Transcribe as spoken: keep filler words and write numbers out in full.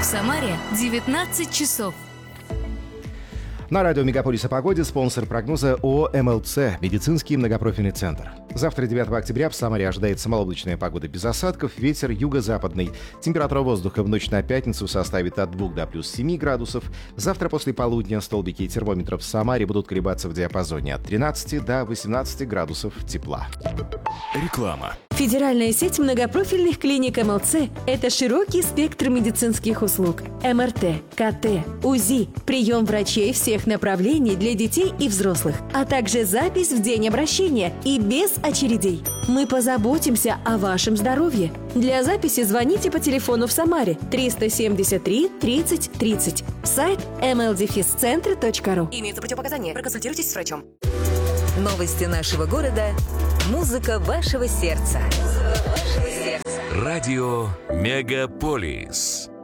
Самаре девятнадцать часов. На радио «Мегаполис» о погоде спонсор прогноза ООО «эм эл цэ» – медицинский многопрофильный центр. Завтра, девятого октября, в Самаре ожидается малооблачная погода без осадков, ветер юго-западный. Температура воздуха в ночь на пятницу составит от двух до плюс семи градусов. Завтра после полудня столбики термометров в Самаре будут колебаться в диапазоне от тринадцати до восемнадцати градусов тепла. Реклама. Федеральная сеть многопрофильных клиник эм эл цэ – это широкий спектр медицинских услуг. эм эр тэ, ка тэ, УЗИ, прием врачей всех направлений для детей и взрослых, а также запись в день обращения и без очередей. Мы позаботимся о вашем здоровье. Для записи звоните по телефону в Самаре триста семьдесят три тридцать тридцать. Сайт эм эл дефис центр точка ру. Имеются противопоказания. Проконсультируйтесь с врачом. Новости нашего города. Музыка вашего сердца. Радио «Мегаполис».